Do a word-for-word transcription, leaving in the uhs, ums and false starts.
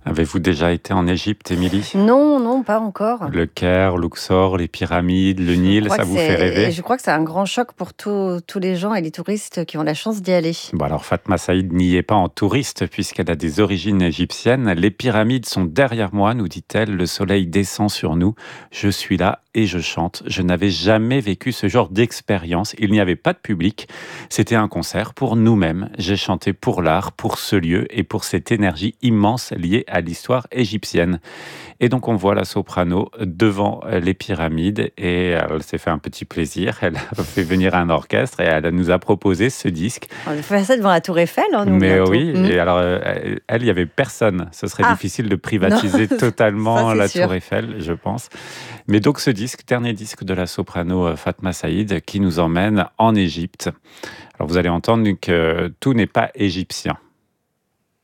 Avez-vous déjà été en Égypte, Émilie? Non, non, pas encore. Le Caire, Luxor, les pyramides, le Je Nil, crois ça que vous fait c'est rêver? je crois que c'est un grand choc pour tous tous les gens et les touristes qui ont la chance d'y aller. Bon alors Fatma Saïd n'y est pas en touriste puisqu'elle a des origines égyptiennes. Les pyramides sont derrière moi, nous dit-elle. Le soleil descend sur nous. Je suis là et je chante. Je n'avais jamais vécu ce genre d'expérience. Il n'y avait pas de public. C'était un concert pour nous-mêmes. J'ai chanté pour l'art, pour ce lieu et pour cette énergie immense liée à l'histoire égyptienne. Et donc on voit la soprano devant les pyramides et elle s'est fait un petit plaisir. Elle a fait venir un orchestre et elle nous a proposé ce disque. On va faire ça devant la Tour Eiffel, hein, nous, Mais bientôt. oui, Mmh. et alors euh, elle, il y avait personne. Ce serait Ah! difficile de Non, privatiser ça totalement c'est la sûr. Tour Eiffel, je pense. Mais donc ce disque, dernier disque de la soprano euh, Fatma Saïd, qui nous emmène en Égypte. Alors vous allez entendre que tout n'est pas égyptien.